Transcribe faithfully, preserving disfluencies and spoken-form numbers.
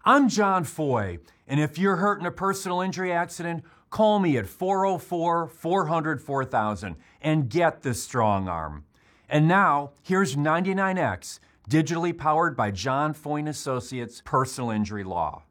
I'm John Foy, and if you're hurt in a personal injury accident, call me at four oh four, four hundred, four thousand and get the strong arm. And now, here's ninety-nine X, digitally powered by John Foy and Associates Personal Injury Law.